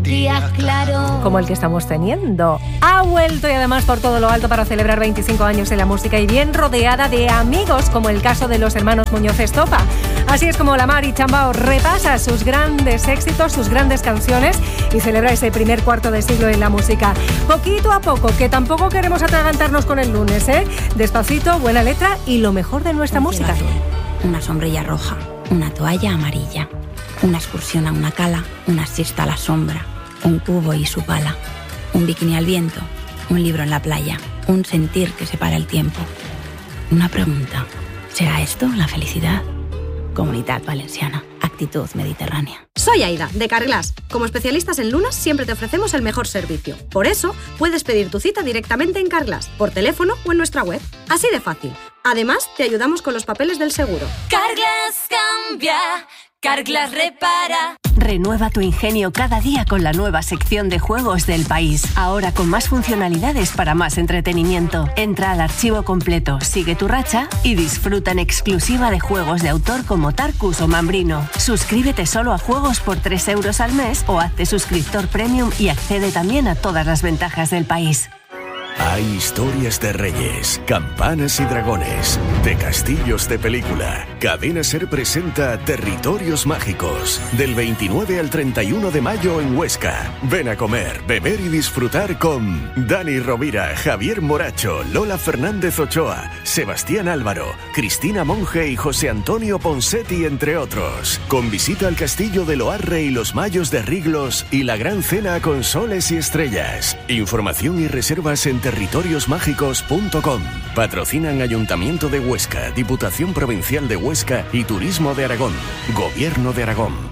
días claros como el que estamos teniendo. Ha vuelto y además por todo lo alto para celebrar 25 años en la música y bien rodeada de amigos, como el caso de los hermanos Muñoz Estopa. Así es como la Mari Chambao repasa sus grandes éxitos, sus grandes canciones y celebra ese primer cuarto de siglo en la música. Poquito a poco, que tampoco queremos atragantarnos con el lunes, ¿eh? Despacito, buena letra y lo mejor de nuestra música. Azul, una sombrilla roja, una toalla amarilla, una excursión a una cala, una siesta a la sombra, un cubo y su pala, un bikini al viento, un libro en la playa, un sentir que separa el tiempo. Una pregunta, ¿será esto la felicidad? Comunidad Valenciana, actitud mediterránea. Soy Aida, de Carglass. Como especialistas en lunas siempre te ofrecemos el mejor servicio. Por eso, puedes pedir tu cita directamente en Carglass, por teléfono o en nuestra web. Así de fácil. Además, te ayudamos con los papeles del seguro. Carglass cambia, Carglass repara. Renueva tu ingenio cada día con la nueva sección de juegos del País. Ahora con más funcionalidades para más entretenimiento. Entra al archivo completo, sigue tu racha y disfruta en exclusiva de juegos de autor como Tarkus o Mambrino. Suscríbete solo a juegos por 3 euros al mes o hazte suscriptor premium y accede también a todas las ventajas del País. Hay historias de reyes, campanas y dragones, de castillos de película. Cadena Ser presenta Territorios Mágicos, del 29 al 31 de mayo en Huesca. Ven a comer, beber y disfrutar con Dani Rovira, Javier Moracho, Lola Fernández Ochoa, Sebastián Álvaro, Cristina Monge y José Antonio Ponsetti, entre otros. Con visita al castillo de Loarre y los Mayos de Riglos y la gran cena con soles y estrellas. Información y reservas en territoriosmágicos.com. Patrocinan Ayuntamiento de Huesca, Diputación Provincial de Huesca y Turismo de Aragón. Gobierno de Aragón.